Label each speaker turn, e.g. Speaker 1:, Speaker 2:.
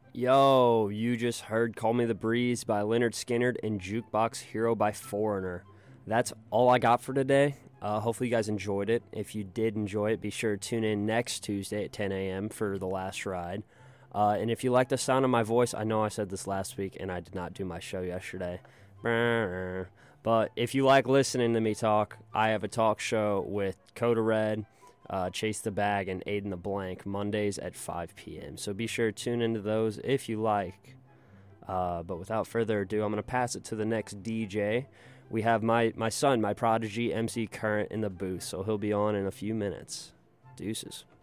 Speaker 1: Yo, you just heard Call Me the Breeze by Leonard Skinner and Jukebox Hero by Foreigner. That's all I got for today. Hopefully you guys enjoyed it. If you did enjoy it, be sure to tune in next Tuesday at 10 a.m. for The Last Ride. And if you like the sound of my voice, I know I said this last week and I did not do my show yesterday. But if you like listening to me talk, I have a talk show with Coda Red, Chase the Bag, and Aiden the Blank Mondays at 5 p.m. So be sure to tune into those if you like. But without further ado, I'm going to pass it to the next DJ. We have my son, my prodigy, MC Current, in the booth, so he'll be on in a few minutes. Deuces.